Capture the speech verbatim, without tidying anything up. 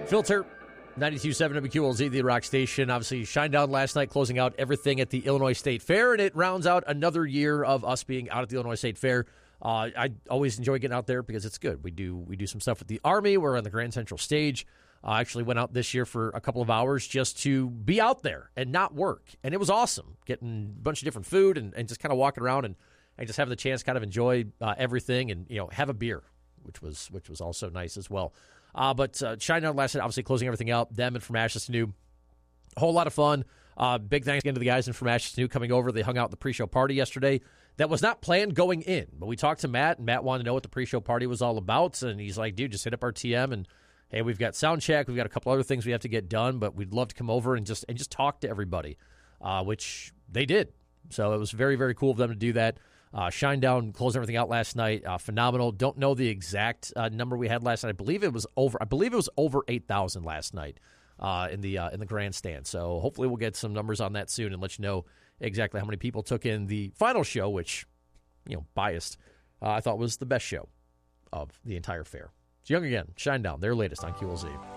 Filter, ninety-two point seven W Q L Z, the Rock Station. Obviously, Shinedown last night, closing out everything at the Illinois State Fair, and it rounds out another year of us being out at the Illinois State Fair. Uh, I always enjoy getting out there because it's good. We do we do some stuff with the Army. We're on the Grand Central Stage. I uh, actually went out this year for a couple of hours just to be out there and not work, and it was awesome, getting a bunch of different food and, and just kind of walking around and, and just having the chance to kind of enjoy uh, everything and, you know, have a beer, which was which was also nice as well. Uh, but uh, Shinedown last night, obviously closing everything out. Them and From Ashes to New, a whole lot of fun. Uh, big thanks again to the guys in From Ashes to New coming over. They hung out at the pre-show party yesterday. That was not planned going in, but we talked to Matt, and Matt wanted to know what the pre-show party was all about. And he's like, dude, just hit up our T M, and hey, we've got sound check, we've got a couple other things we have to get done, but we'd love to come over and just and just talk to everybody, uh, which they did. So it was very, very cool of them to do that. Uh, Shinedown closed everything out last night. Uh, phenomenal. Don't know the exact uh, number we had last night. I believe it was over. I believe it was over eight thousand last night uh, in the uh, in the grandstand. So hopefully we'll get some numbers on that soon and let you know exactly how many people took in the final show, which, you know, biased, uh, I thought was the best show of the entire fair. It's Young Again, Shinedown, their latest on Q L Z.